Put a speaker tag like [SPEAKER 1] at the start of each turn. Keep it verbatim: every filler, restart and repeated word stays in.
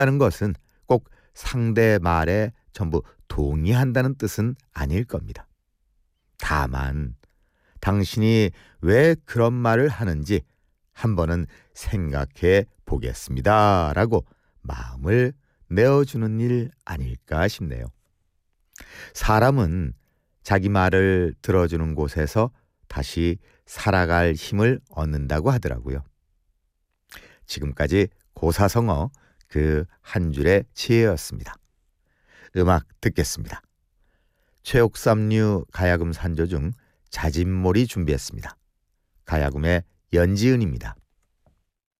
[SPEAKER 1] 하는 것은 꼭 상대 말에 전부 동의한다는 뜻은 아닐 겁니다. 다만 당신이 왜 그런 말을 하는지 한번은 생각해 보겠습니다 라고 마음을 내어주는 일 아닐까 싶네요. 사람은 자기 말을 들어주는 곳에서 다시 살아갈 힘을 얻는다고 하더라고요. 지금까지 고사성어 그 한 줄의 지혜였습니다. 음악 듣겠습니다. 최옥삼류 가야금 산조 중 자진몰이 준비했습니다. 가야금의 연지은입니다.